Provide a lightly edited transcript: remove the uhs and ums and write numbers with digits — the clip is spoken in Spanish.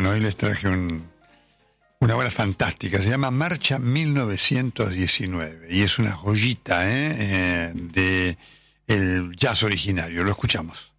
Bueno, hoy les traje una obra fantástica, se llama Marcha 1919 y es una joyita de el jazz originario. Lo escuchamos.